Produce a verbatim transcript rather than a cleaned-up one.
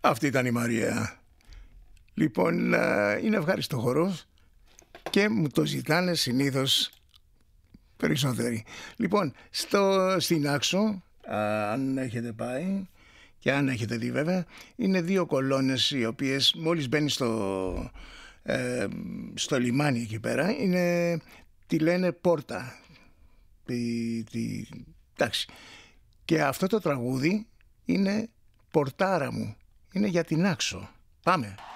Αυτή ήταν η Μαρία. Λοιπόν, είναι ευχάριστο χορός και μου το ζητάνε συνήθως περισσότεροι. Λοιπόν, στο, στην Άξο, αν έχετε πάει και αν έχετε δει βέβαια, είναι δύο κολόνες οι οποίες μόλις μπαίνει στο, ε, στο λιμάνι εκεί πέρα, είναι, τη λένε πόρτα. Τη, τη, εντάξει. Και αυτό το τραγούδι είναι πορτάρα μου, είναι για την Άξο. Πάμε.